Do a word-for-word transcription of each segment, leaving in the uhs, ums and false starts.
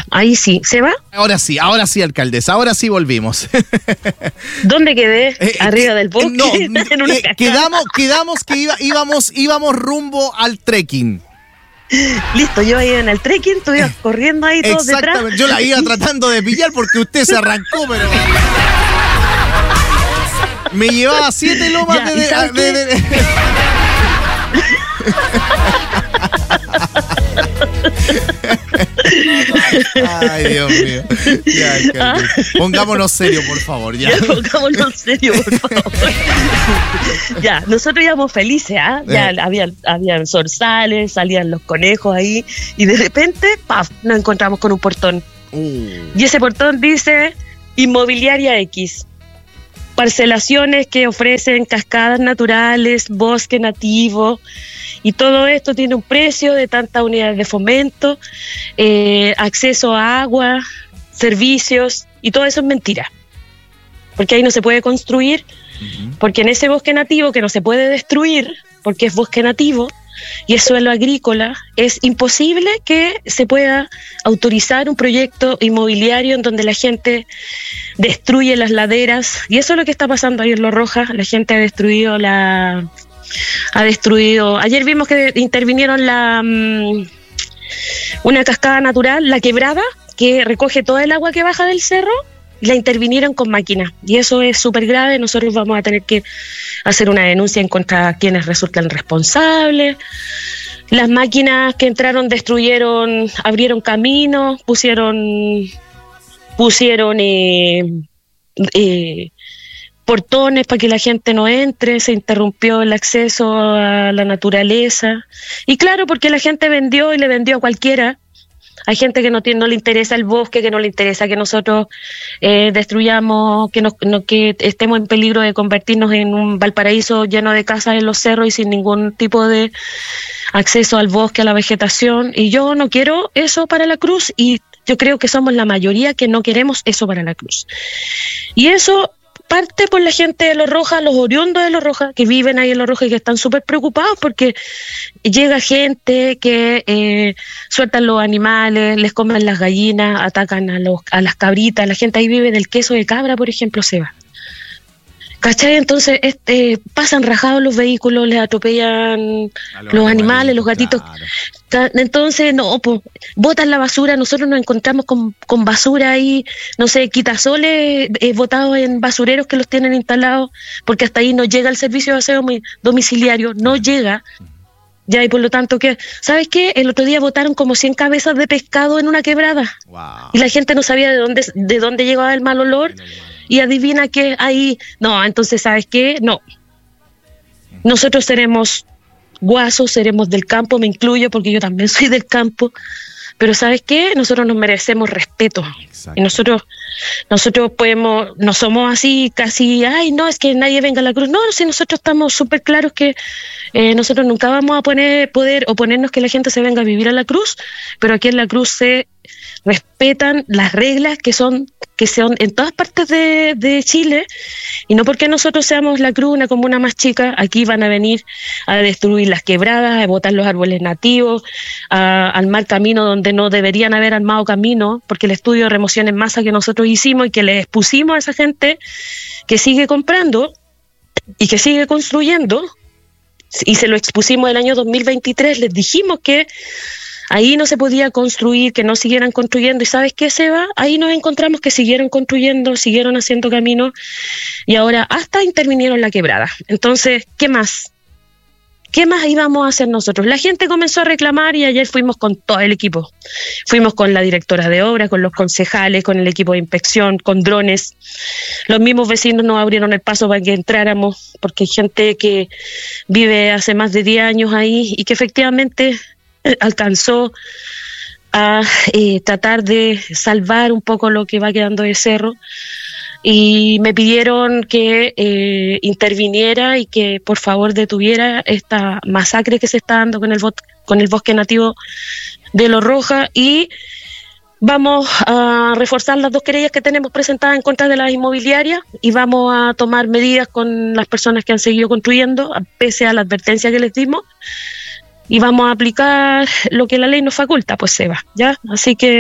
ahí sí. ¿Se va? Ahora sí, ahora sí, alcaldesa, ahora sí volvimos. ¿Dónde quedé? Eh, ¿Arriba eh, del bosque? No, en una eh, quedamos, quedamos que iba, íbamos, íbamos rumbo al trekking. Listo, yo iba en el trekking, tú ibas corriendo ahí todos detrás. Exactamente, yo la iba tratando de pillar porque usted se arrancó, pero... Me llevaba siete lomas Ya, de... ¿y sabes de, de, de, de... Ay, Dios mío. Ya, alcalde. Pongámonos serio, por favor. Ya, ya pongámonos serio, por favor. Ya, nosotros íbamos felices, ¿ah? ¿eh? Ya Eh. había, habían zorzales, salían los conejos ahí, y de repente, ¡paf!, nos encontramos con un portón. Uh. Y ese portón dice Inmobiliaria X. Parcelaciones que ofrecen cascadas naturales, bosque nativo, y todo esto tiene un precio de tantas unidades de fomento, eh, acceso a agua, servicios, y todo eso es mentira. Porque ahí no se puede construir, uh-huh. porque en ese bosque nativo que no se puede destruir, porque es bosque nativo y es suelo agrícola, es imposible que se pueda autorizar un proyecto inmobiliario en donde la gente destruye las laderas, y eso es lo que está pasando ahí en Los Rojas. La gente ha destruido la... ha destruido... Ayer vimos que intervinieron la um, una cascada natural, la Quebrada, que recoge toda el agua que baja del cerro, y la intervinieron con máquinas, y eso es súper grave. Nosotros vamos a tener que hacer una denuncia en contra de quienes resultan responsables. Las máquinas que entraron destruyeron, abrieron caminos, pusieron pusieron eh, eh, portones para que la gente no entre, se interrumpió el acceso a la naturaleza, y claro, porque la gente vendió y le vendió a cualquiera. Hay gente que no, tiene, no le interesa el bosque, que no le interesa que nosotros eh, destruyamos, que, nos, no, que estemos en peligro de convertirnos en un Valparaíso lleno de casas en los cerros y sin ningún tipo de acceso al bosque, a la vegetación. Y yo no quiero eso para La Cruz, y yo creo que somos la mayoría que no queremos eso para La Cruz. Y eso parte por la gente de Los Rojas, los oriundos de Los Rojas, que viven ahí en Los Rojas y que están súper preocupados porque llega gente que eh, sueltan los animales, les comen las gallinas, atacan a, los, a las cabritas. La gente ahí vive del queso de cabra, por ejemplo, se va. ¿Cachai? Entonces este, pasan rajados los vehículos, les atropellan los, los animales, los gatitos. Claro. Entonces, no, pues, botan la basura. Nosotros nos encontramos con, con basura ahí, no sé, quitasoles eh, botados en basureros que los tienen instalados, porque hasta ahí no llega el servicio de aseo domiciliario, no llega. Ya, y por lo tanto, ¿qué? ¿Sabes qué? El otro día botaron como cien cabezas de pescado en una quebrada. Wow. Y la gente no sabía de dónde, de dónde llegaba el mal olor. Y adivina qué, ahí, no, entonces, ¿sabes qué? No. Nosotros seremos guasos, seremos del campo, me incluyo porque yo también soy del campo, pero ¿sabes qué? Nosotros nos merecemos respeto. Exacto. Y nosotros nosotros podemos, no somos así casi, ay, no, es que nadie venga a La Cruz. No, si nosotros estamos súper claros que eh, nosotros nunca vamos a poner poder oponernos que la gente se venga a vivir a La Cruz, pero aquí en La Cruz se respetan las reglas que son que son en todas partes de, de Chile, y no porque nosotros seamos La Cruz, una comuna más chica, aquí van a venir a destruir las quebradas, a botar los árboles nativos, a armar camino donde no deberían haber armado camino, porque el estudio de remoción en masa que nosotros hicimos y que le expusimos a esa gente que sigue comprando y que sigue construyendo, y se lo expusimos el año dos mil veintitrés, les dijimos que ahí no se podía construir, que no siguieran construyendo, y ¿sabes qué, Seba? Ahí nos encontramos que siguieron construyendo, siguieron haciendo camino, y ahora hasta intervinieron la quebrada. Entonces, ¿qué más? ¿Qué más íbamos a hacer nosotros? La gente comenzó a reclamar, y ayer fuimos con todo el equipo. Fuimos con la directora de obra, con los concejales, con el equipo de inspección, con drones. Los mismos vecinos nos abrieron el paso para que entráramos, porque hay gente que vive hace más de diez años ahí y que efectivamente alcanzó a eh, tratar de salvar un poco lo que va quedando del cerro, y me pidieron que eh, interviniera y que por favor detuviera esta masacre que se está dando con el, bot- con el bosque nativo de Los Rojas, y vamos a reforzar las dos querellas que tenemos presentadas en contra de las inmobiliarias, y vamos a tomar medidas con las personas que han seguido construyendo pese a la advertencia que les dimos, y vamos a aplicar lo que la ley nos faculta, pues Seba, ¿ya? Así que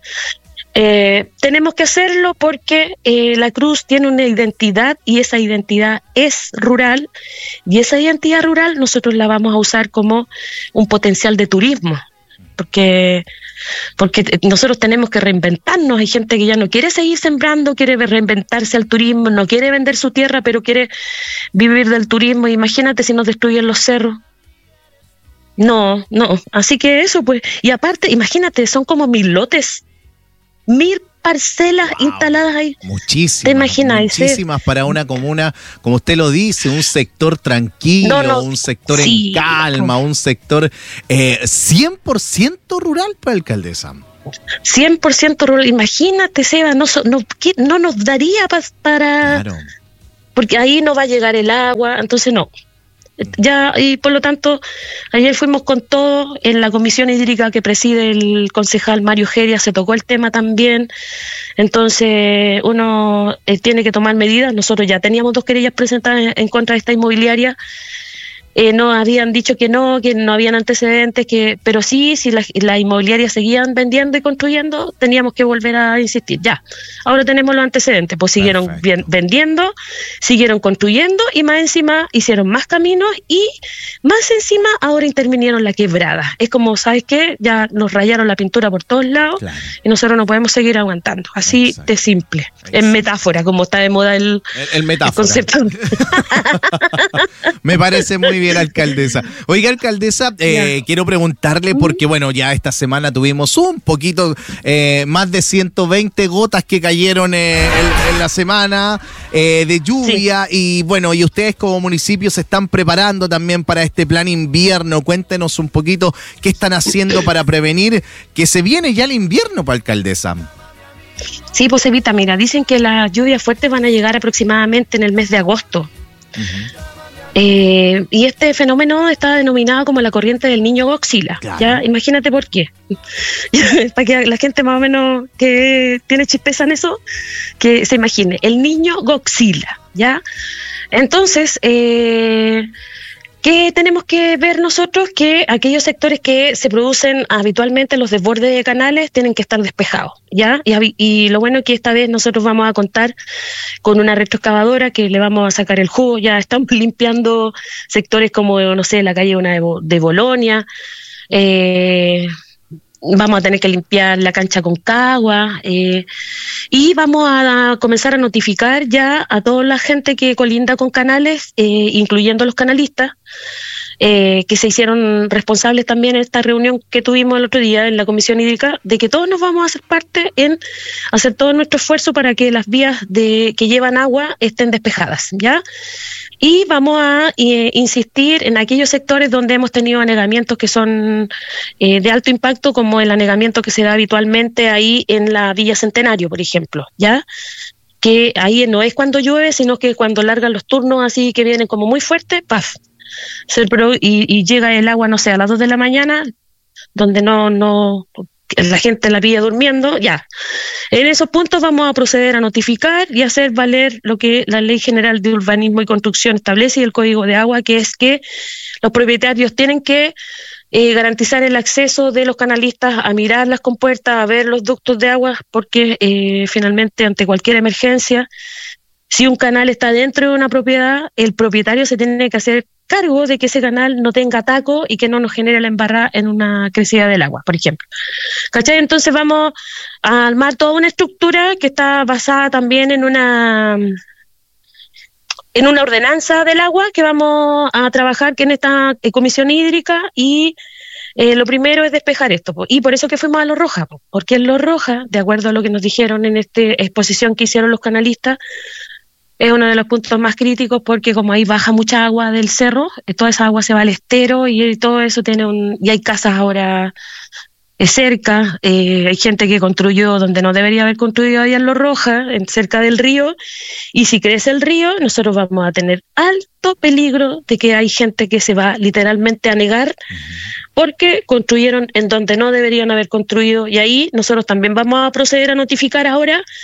Eh, tenemos que hacerlo porque eh, la Cruz tiene una identidad y esa identidad es rural, y esa identidad rural nosotros la vamos a usar como un potencial de turismo, porque, porque nosotros tenemos que reinventarnos. Hay gente que ya no quiere seguir sembrando, quiere reinventarse al turismo, no quiere vender su tierra, pero quiere vivir del turismo. Imagínate si nos destruyen los cerros. No, no, así que eso pues, y aparte, imagínate, son como mil lotes. Mil parcelas wow, instaladas ahí. Muchísimas. ¿Te imaginas? Muchísimas para una comuna, como usted lo dice, un sector tranquilo, no, no, un sector sí, en calma, un sector eh, cien por ciento rural para alcaldesa. cien por ciento rural. Imagínate, Seba, no, no, no nos daría pa, para... Claro. Porque ahí no va a llegar el agua, entonces no. Ya, y por lo tanto, ayer fuimos con todo en la comisión hídrica que preside el concejal Mario Geria, se tocó el tema también. Entonces uno eh, tiene que tomar medidas. Nosotros ya teníamos dos querellas presentadas en, en contra de esta inmobiliaria. Eh, no habían dicho que no, que no habían antecedentes, que pero sí, si las la inmobiliarias seguían vendiendo y construyendo, teníamos que volver a insistir. Ya, ahora tenemos los antecedentes, pues siguieron bien, vendiendo, siguieron construyendo y más encima hicieron más caminos y más encima ahora intervinieron la quebrada. Es como, ¿sabes qué? Ya nos rayaron la pintura por todos lados, claro, y nosotros no podemos seguir aguantando. Así exacto, de simple, exacto, en metáfora, como está de moda el, el, el metáfora. El concepto. Me parece muy bien, alcaldesa. Oiga, alcaldesa, eh, quiero preguntarle porque, bueno, ya esta semana tuvimos un poquito, eh, más de ciento veinte gotas que cayeron eh, en, en la semana eh, de lluvia, sí, y bueno, y ustedes como municipio se están preparando también para este plan invierno. Cuéntenos un poquito qué están haciendo para prevenir que se viene ya el invierno, para alcaldesa. Sí, pues Evita, mira, dicen que las lluvias fuertes van a llegar aproximadamente en el mes de agosto. Uh-huh. Eh, y este fenómeno está denominado como la corriente del niño Godzilla. Claro. Ya, imagínate por qué. Para que la gente más o menos que tiene chispeza en eso, que se imagine. El niño Godzilla, ¿ya? Entonces, eh, ¿qué tenemos que ver nosotros? Que aquellos sectores que se producen habitualmente los desbordes de canales tienen que estar despejados, ¿ya? Y, y lo bueno es que esta vez nosotros vamos a contar con una retroexcavadora que le vamos a sacar el jugo. Ya estamos limpiando sectores como, no sé, la calle una de, de Bolonia. Eh, vamos a tener que limpiar la cancha Concagua, eh, y vamos a comenzar a notificar ya a toda la gente que colinda con canales, eh, incluyendo los canalistas, eh, que se hicieron responsables también en esta reunión que tuvimos el otro día en la comisión hídrica, de que todos nos vamos a hacer parte en hacer todo nuestro esfuerzo para que las vías de que llevan agua estén despejadas, ¿ya? Y vamos a eh, insistir en aquellos sectores donde hemos tenido anegamientos que son eh, de alto impacto, como el anegamiento que se da habitualmente ahí en la Villa Centenario, por ejemplo, ¿ya? Que ahí no es cuando llueve, sino que cuando largan los turnos así que vienen como muy fuertes, ¡paf! Se, y, y llega el agua, no sé, a las dos de la mañana, donde no, no la gente la pilla durmiendo, ya. En esos puntos vamos a proceder a notificar y hacer valer lo que la Ley General de Urbanismo y Construcción establece y el Código de Agua, que es que los propietarios tienen que eh, garantizar el acceso de los canalistas a mirar las compuertas, a ver los ductos de agua, porque eh, finalmente ante cualquier emergencia, si un canal está dentro de una propiedad, el propietario se tiene que hacer cargo de que ese canal no tenga taco y que no nos genere la embarrada en una crecida del agua, por ejemplo. ¿Cachai? Entonces vamos a armar toda una estructura que está basada también en una en una ordenanza del agua que vamos a trabajar que en esta comisión hídrica, y eh, lo primero es despejar esto, po. Y por eso que fuimos a Los Rojas, po, porque en Los Rojas, de acuerdo a lo que nos dijeron en esta exposición que hicieron los canalistas, es uno de los puntos más críticos, porque como ahí baja mucha agua del cerro, toda esa agua se va al estero y todo eso tiene un... y hay casas ahora eh, cerca, eh, hay gente que construyó donde no debería haber construido ahí en Los Rojas, en, cerca del río, y si crece el río, nosotros vamos a tener alto peligro de que hay gente que se va literalmente a negar porque construyeron en donde no deberían haber construido, y ahí nosotros también vamos a proceder a notificar ahora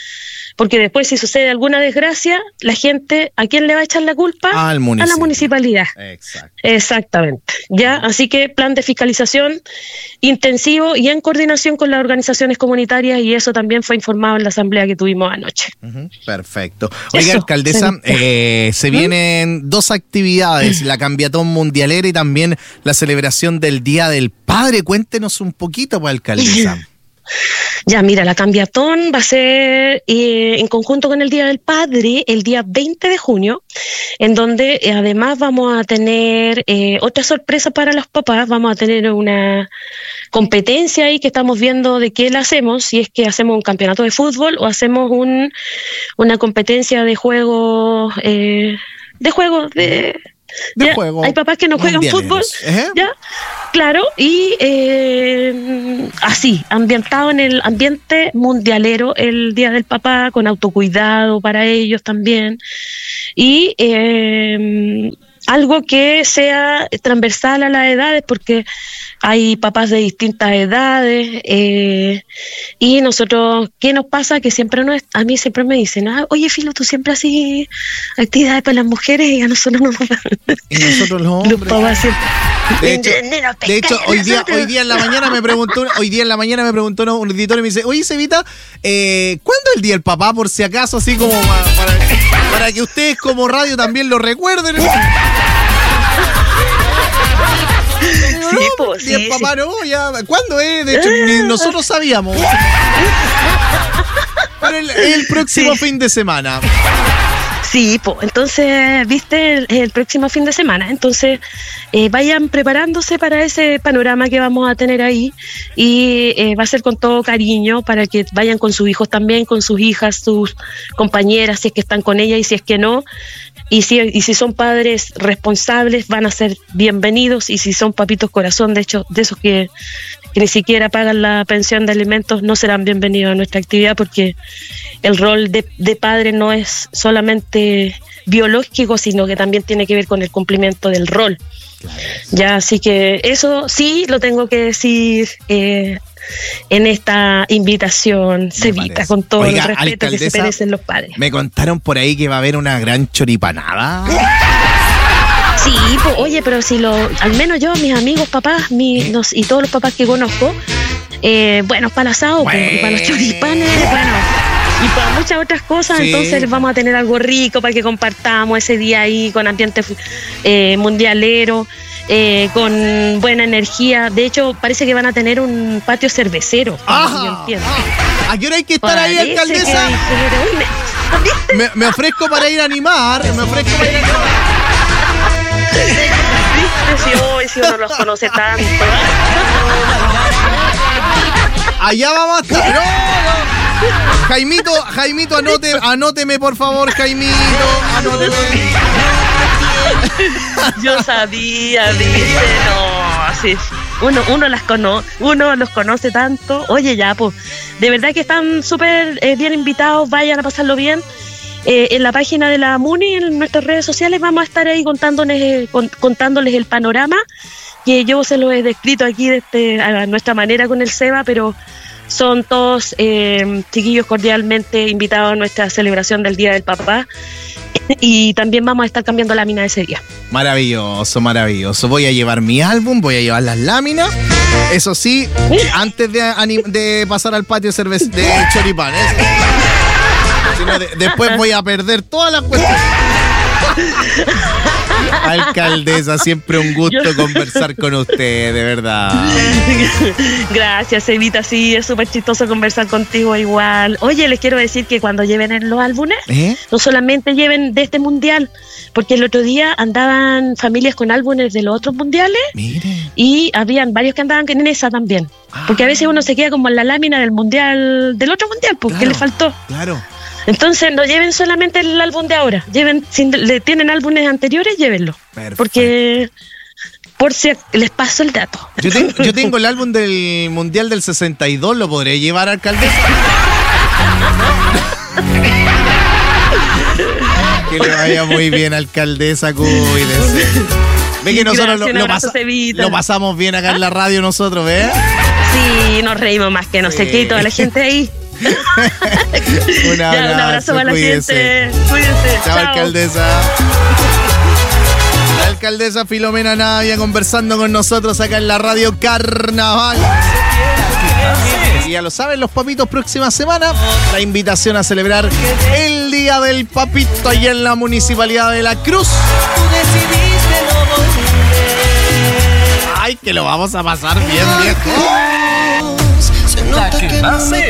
porque después si sucede alguna desgracia, la gente, ¿a quién le va a echar la culpa? Al municipio. A la municipalidad. Exacto. Exactamente. Ya, así que plan de fiscalización intensivo y en coordinación con las organizaciones comunitarias, y eso también fue informado en la asamblea que tuvimos anoche. Uh-huh. Perfecto. Oiga, Eso, alcaldesa, eh, se vienen ¿Mm? dos actividades, la Cambiatón Mundialera y también la celebración del Día del Padre. Cuéntenos un poquito, pues, alcaldesa. Ya, mira, la Cambiatón va a ser eh, en conjunto con el Día del Padre el día veinte de junio, en donde eh, además vamos a tener eh, otra sorpresa para los papás. Vamos a tener una competencia ahí que estamos viendo de qué la hacemos, si es que hacemos un campeonato de fútbol o hacemos un una competencia de juegos, eh, de juegos de... De ya, juego hay papás que no juegan fútbol, ¿Eh? ya, claro, y eh, así, ambientado en el ambiente mundialero el Día del Papá, con autocuidado para ellos también, y eh, algo que sea transversal a las edades, porque hay papás de distintas edades, eh, y nosotros, ¿qué nos pasa? Que siempre nos, a mí siempre me dicen, ah, oye, Filo, tú siempre haces actividades para las mujeres y a nosotros no nos dan. Y nosotros los hombres. Los papás siempre. De hecho, de hecho hoy día, hoy día en la mañana me preguntó, hoy día en la mañana me preguntó un editor y me dice, oye, Cevita, eh, ¿cuándo es el Día del Papá? Por si acaso, así como para, para, para que ustedes como radio también lo recuerden. Sí, no, pues, sí, sí, papá, sí. no, ya, ¿cuándo es? De hecho, ni nosotros sabíamos. Pero el, el próximo Sí. fin de semana. Sí, pues, entonces, viste, el, el próximo fin de semana, entonces eh, vayan preparándose para ese panorama que vamos a tener ahí, y eh, va a ser con todo cariño para que vayan con sus hijos también, con sus hijas, sus compañeras, si es que están con ella y si es que no, y si, y si son padres responsables van a ser bienvenidos, y si son papitos corazón, de hecho, de esos que, que ni siquiera pagan la pensión de alimentos, no serán bienvenidos a nuestra actividad, porque el rol de, de padre no es solamente biológico, sino que también tiene que ver con el cumplimiento del rol. Ya, así que eso sí lo tengo que decir eh, en esta invitación, Cevita, con todo Oiga, el respeto que se merecen los padres. Me contaron por ahí que va a haber una gran choripanada. Sí, pues, oye, pero si lo, al menos yo, mis amigos, papás, mi, nos, y todos los papás que conozco, eh, buenos para el asado, Bueno. pues, y para los choripanes, bueno, y para muchas otras cosas, Sí. entonces vamos a tener algo rico para que compartamos ese día ahí con ambiente eh, mundialero, eh, con buena energía. De hecho, parece que van a tener un patio cervecero, Ajá. yo entiendo. ¿A qué hora hay que estar ahí, Parece alcaldesa? que- Uy, me- Me, me ofrezco para ir a animar. Me ofrezco para ir a animar. ¿Viste? Si hoy si uno los conoce tanto. Allá vamos a estar. No, no. Jaimito, Jaimito, anote, anóteme, por favor, Jaimito. Anóteme. Yo sabía, dice, no, sí. Uno, uno las conoce, uno los conoce tanto. Oye, ya, pues, de verdad que están súper eh, bien invitados, vayan a pasarlo bien. Eh, en la página de la MUNI, en nuestras redes sociales, vamos a estar ahí contándoles, eh, con, contándoles el panorama, que yo se lo he descrito aquí de este, a nuestra manera con el SEBA, pero son todos eh, chiquillos cordialmente invitados a nuestra celebración del Día del Papá. Y también vamos a estar cambiando lámina ese día. Maravilloso, maravilloso. Voy a llevar mi álbum, voy a llevar las láminas. Eso sí, antes de, anim- de pasar al patio cerve- de choripanes. Si no, de- después voy a perder todas las cuestiones. Alcaldesa, siempre un gusto Yo- conversar con usted, de verdad. Gracias, Evita, sí, es súper chistoso conversar contigo igual. Oye, les quiero decir que cuando lleven en los álbumes, ¿Eh? no solamente lleven de este mundial, porque el otro día andaban familias con álbumes de los otros mundiales Mire. y habían varios que andaban en esa también. Ah. Porque a veces uno se queda como en la lámina del mundial, del otro mundial, porque Claro. le faltó. Claro. Entonces no lleven solamente el álbum de ahora, lleven, si le tienen álbumes anteriores, llévenlo. Perfecto. Porque por si les paso el dato. Yo, ten- yo tengo el álbum del Mundial del sesenta y dos, ¿lo podré llevar, alcaldesa? Que le vaya muy bien, alcaldesa, cuídese. Ve que nosotros lo, Gracias, un lo abrazo, pasa- Cevita. lo pasamos bien acá en la radio nosotros, ¿ves? Sí, nos reímos más que no sé Sí. qué, y toda la gente ahí. Un abrazo, ya, un abrazo para cuídese. la gente. Cuídense. Chao, Chao. alcaldesa. La alcaldesa Filomena Navia conversando con nosotros acá en la radio Carnaval. Y ya lo saben los papitos, próxima semana la invitación a celebrar el Día del Papito allá en la Municipalidad de La Cruz. Ay, que lo vamos a pasar bien, viejo. La que más se